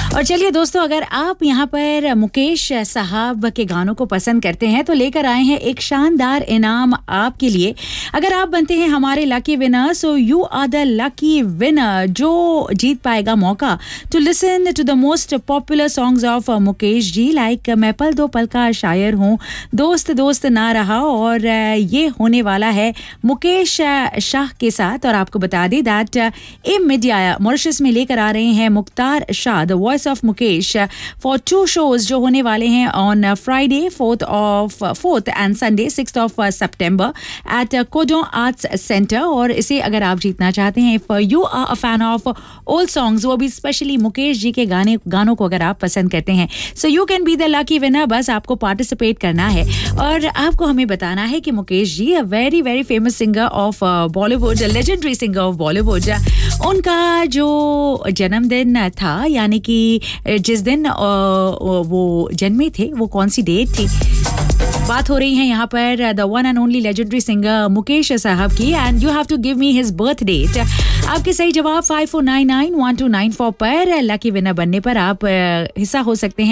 और चलिए दोस्तों, अगर आप यहाँ पर मुकेश साहब के गानों को पसंद करते हैं तो लेकर आए हैं एक शानदार इनाम आपके लिए। अगर आप बनते हैं हमारे lucky winner, so you are the lucky winner जो जीत पाएगा मौका to listen to the most popular songs of Mukesh ji, like मैं पल दो पल का शायर हूँ, दोस्त दोस्त ना रहा, और ये होने वाला है मुकेश शाह के साथ। और आपको बता दें दैट मीडिया मॉरिशस में लेकर आ रहे हैं Mukhtar Shah, the voice of Mukesh, for 2 shows जो होने वाले हैं on Friday 4th and Sunday 6th of September eight कोडों arts centre. और इसे अगर आप जीतना चाहते हैं, if you are a fan of old songs, वो भी स्पेशली मुकेश जी के गानों को अगर आप पसंद करते हैं, so you can be the lucky winner. बस आपको पार्टिसिपेट करना है और आपको हमें बताना है कि Mukesh ji, a very very famous singer of Bollywood, legendary singer of Bollywood, उनका जो जन्मदिन था, यानी कि जिस दिन वो जन्मे थे, वो कौन सी डेट थी। बात हो रही है यहाँ पर the one and only legendary singer Mukesh साहब की, and you have to give me his birth date. आपके सही जवाब 54991294 पर लकी विनर बनने पर आप हिस्सा हो सकते हैं